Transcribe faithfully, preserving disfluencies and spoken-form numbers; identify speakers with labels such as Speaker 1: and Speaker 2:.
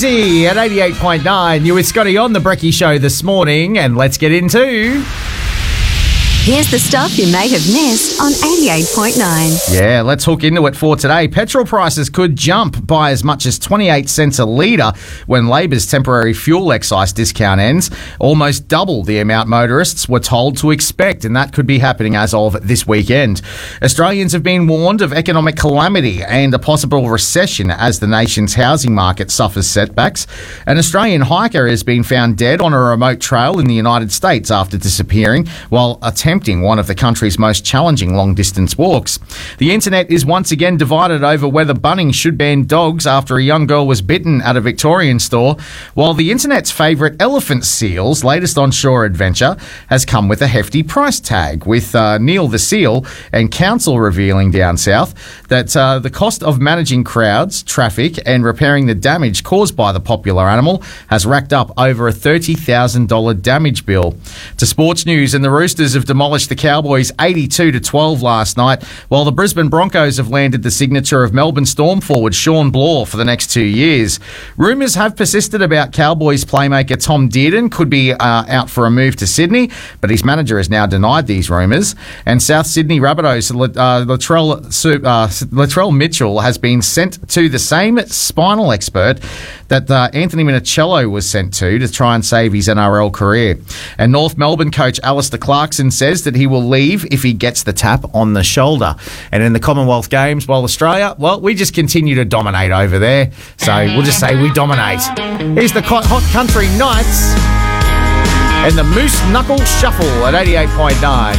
Speaker 1: Brekkie at eighty-eight point nine. You with Scotty on the Brekkie Show this morning, and let's get into...
Speaker 2: Here's the stuff you may have missed on eighty-eight point nine.
Speaker 1: Yeah, let's hook into it for today. Petrol prices could jump by as much as twenty-eight cents a litre when Labor's temporary fuel excise discount ends, almost double the amount motorists were told to expect, and that could be happening as of this weekend. Australians have been warned of economic calamity and a possible recession as the nation's housing market suffers setbacks. An Australian hiker has been found dead on a remote trail in the United States after disappearing while attempting one of the country's most challenging long-distance walks. The internet is once again divided over whether Bunnings should ban dogs after a young girl was bitten at a Victorian store, while the internet's favourite elephant seal's latest onshore adventure has come with a hefty price tag, with uh, Neil the Seal and council revealing down south that uh, the cost of managing crowds, traffic and repairing the damage caused by the popular animal has racked up over a thirty thousand dollars damage bill. To sports news, and the Roosters have demolished the Cowboys eighty-two to twelve last night, while the Brisbane Broncos have landed the signature of Melbourne Storm forward Sean Blaw for the next two years. Rumours have persisted about Cowboys playmaker Tom Dearden could be uh, out for a move to Sydney, but his manager has now denied these rumours. And South Sydney Rabbitohs uh, Latrell, uh, Latrell Mitchell has been sent to the same spinal expert that uh, Anthony Minicello was sent to to try and save his N R L career. And North Melbourne coach Alistair Clarkson says that he will leave if he gets the tap on the shoulder. And in the Commonwealth Games, well, Australia, well, we just continue to dominate over there. So we'll just say we dominate. Here's the Hot Country Knights and the Moose Knuckle Shuffle at eighty-eight point nine.